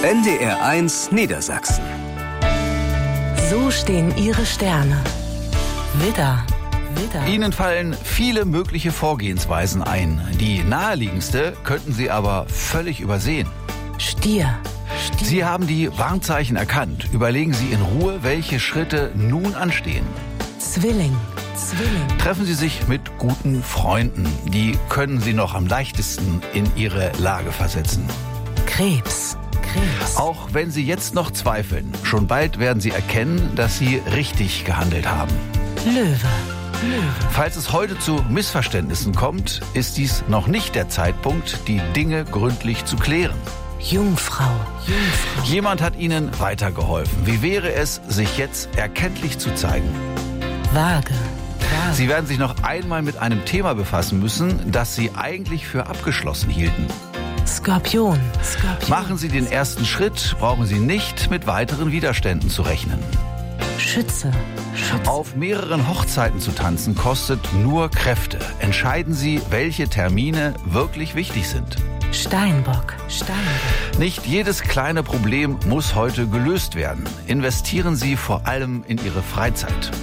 NDR1 Niedersachsen. So stehen Ihre Sterne. Widder, Widder. Ihnen fallen viele mögliche Vorgehensweisen ein. Die naheliegendste könnten Sie aber völlig übersehen. Stier, Stier. Sie haben die Warnzeichen erkannt. Überlegen Sie in Ruhe, welche Schritte nun anstehen. Zwilling, Zwilling. Treffen Sie sich mit guten Freunden. Die können Sie noch am leichtesten in Ihre Lage versetzen. Krebs, Krebs. Auch wenn Sie jetzt noch zweifeln, schon bald werden Sie erkennen, dass Sie richtig gehandelt haben. Löwe, Löwe. Falls es heute zu Missverständnissen kommt, ist dies noch nicht der Zeitpunkt, die Dinge gründlich zu klären. Jungfrau, Jungfrau. Jemand hat Ihnen weitergeholfen. Wie wäre es, sich jetzt erkenntlich zu zeigen? Waage, Waage. Sie werden sich noch einmal mit einem Thema befassen müssen, das Sie eigentlich für abgeschlossen hielten. Skorpion, Skorpion. Machen Sie den ersten Schritt, brauchen Sie nicht mit weiteren Widerständen zu rechnen. Schütze, Schütze. Auf mehreren Hochzeiten zu tanzen kostet nur Kräfte. Entscheiden Sie, welche Termine wirklich wichtig sind. Steinbock, Steinbock. Nicht jedes kleine Problem muss heute gelöst werden. Investieren Sie vor allem in Ihre Freizeit.